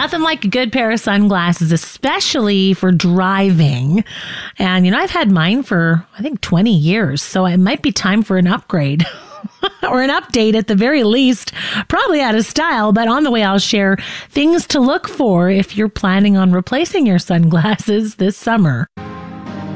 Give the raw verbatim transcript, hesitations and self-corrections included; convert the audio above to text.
Nothing like a good pair of sunglasses, especially for driving. And, you know, I've had mine for, I think, twenty years, so it might be time for an upgrade. Or an update at the very least, probably out of style, but on the way I'll share things to look for if you're planning on replacing your sunglasses this summer.